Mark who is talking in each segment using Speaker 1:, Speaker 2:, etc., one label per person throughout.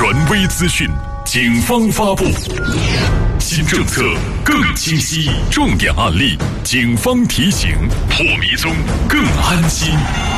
Speaker 1: 权威资讯，警方发布。新政策更清晰，重点案例，警方提醒，破迷踪更安心。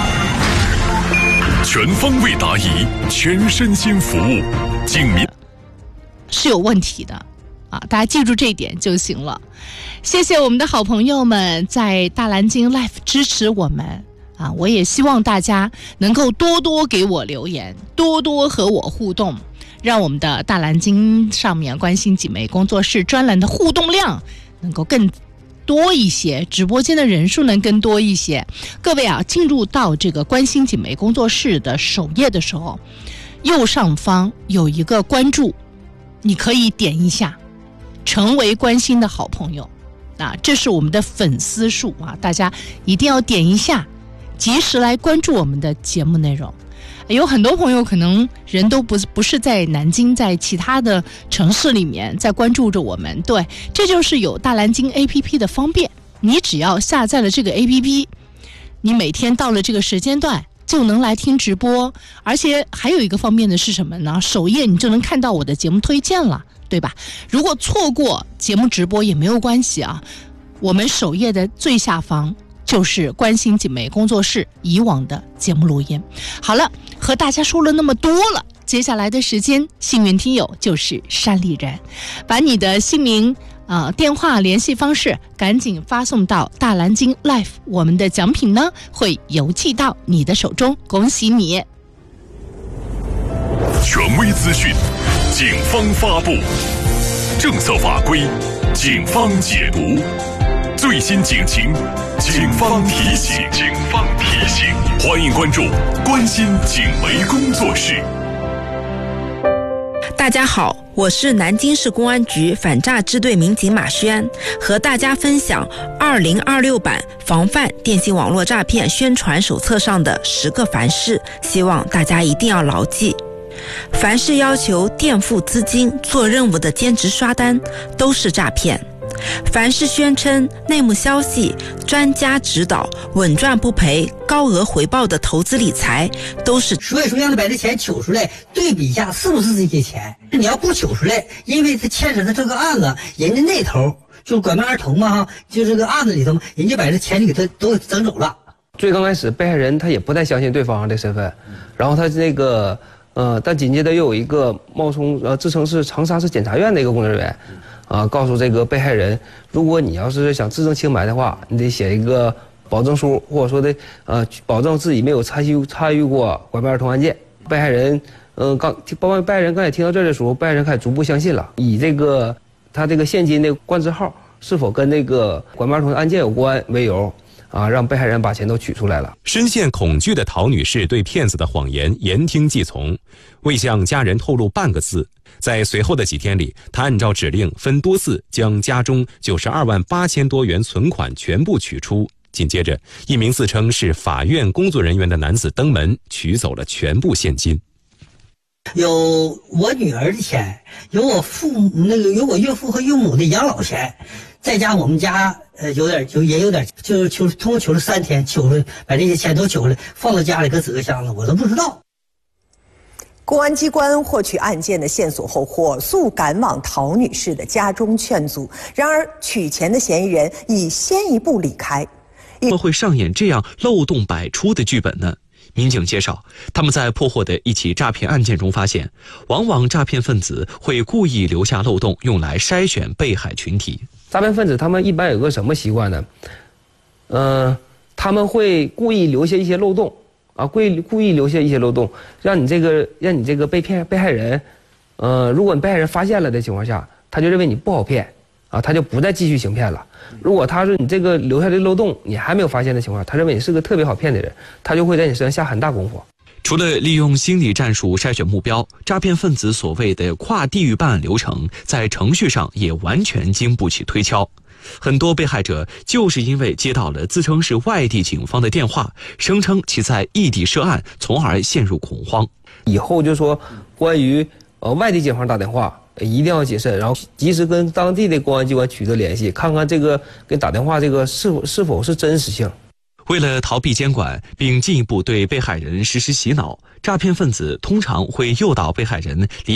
Speaker 1: 全方位答疑，全身心服务，警民
Speaker 2: 是有问题的啊！大家记住这一点就行了。谢谢我们的好朋友们在大蓝鲸 Life 支持我们啊！我也希望大家能够多多给我留言，多多和我互动，让我们的大蓝鲸上面关心锦玫工作室专栏的互动量能够更多一些，直播间的人数能更多一些。各位啊，进入到这个关心锦玫工作室的首页的时候，右上方有一个关注，你可以点一下，成为关心的好朋友啊，这是我们的粉丝数啊，大家一定要点一下，及时来关注我们的节目内容。有很多朋友可能人都不是在南京，在其他的城市里面在关注着我们。对，这就是有大蓝鲸 APP 的方便，你只要下载了这个 APP， 你每天到了这个时间段就能来听直播。而且还有一个方便的是什么呢？首页你就能看到我的节目推荐了，对吧？如果错过节目直播也没有关系啊，我们首页的最下方就是关心锦玫工作室以往的节目录音。好了，和大家说了那么多了，接下来的时间，幸运听友就是山里人，把你的姓名、电话联系方式赶紧发送到大蓝鲸 Life， 我们的奖品呢会邮寄到你的手中，恭喜你！
Speaker 1: 权威资讯，警方发布；政策法规，警方解读；最新警情，警方提醒。欢迎关注关心锦玫工作室。
Speaker 3: 大家好，我是南京市公安局反诈支队民警马轩，和大家分享2026版防范电信网络诈骗宣传手册上的10个凡是，希望大家一定要牢记。凡是要求垫付资金做任务的兼职刷单都是诈骗，凡是宣称内幕消息、专家指导、稳赚不赔、高额回报的投资理财都是。
Speaker 4: 所以说让他把这钱取出来，对比一下是不是这些钱。你要不取出来，因为他牵扯的这个案子，人家那头就是拐卖儿童嘛哈，就这个案子里头，人家把这钱给他都给整走了。
Speaker 5: 最刚开始被害人他也不太相信对方的身份，然后他那个但紧接着又有一个冒充自称是长沙市检察院的一个工作人员。告诉这个被害人，如果你要是想自证清白的话，你得写一个保证书，或者说的保证自己没有参与过拐卖儿童案件。被害人被害人刚才听到这儿的时候，被害人开始逐步相信了，以这个他这个现金的冠字号是否跟那个拐卖儿童案件有关为由，让被害人把钱都取出来了。
Speaker 6: 深陷恐惧的陶女士对骗子的谎言言听计从，未向家人透露半个字。在随后的几天里，她按照指令分多次将家中92万8千多元存款全部取出。紧接着，一名自称是法院工作人员的男子登门取走了全部现金。
Speaker 4: 有我女儿的钱，有我有我岳父和岳母的养老钱，再加我们家也有点，就是通过取了3天，取了把这些钱都取回来，放到家里搁纸个箱子，我都不知道。
Speaker 7: 公安机关获取案件的线索后，火速赶往陶女士的家中劝阻。然而，取钱的嫌疑人已先一步离开。
Speaker 8: 怎么会上演这样漏洞百出的剧本呢？民警介绍，他们在破获的一起诈骗案件中发现，往往诈骗分子会故意留下漏洞，用来筛选被害群体。
Speaker 5: 诈骗分子他们一般有个什么习惯呢？他们会故意留下一些漏洞。故意留下一些漏洞，让你这个被害人，如果你被害人发现了的情况下，他就认为你不好骗，他就不再继续行骗了。如果他说你这个留下的漏洞你还没有发现的情况下，他认为你是个特别好骗的人，他就会在你身上下很大功夫。
Speaker 8: 除了利用心理战术筛选目标，诈骗分子所谓的跨地域办案流程，在程序上也完全经不起推敲。很多被害者就是因为接到了自称是外地警方的电话，声称其在异地涉案，从而陷入恐慌。
Speaker 5: 以后就说关于外地警方打电话一定要谨慎，然后及时跟当地的公安机关取得联系，看看这个跟打电话这个是否是真实性。
Speaker 8: 为了逃避监管，并进一步对被害人实施洗脑，诈骗分子通常会诱导被害人离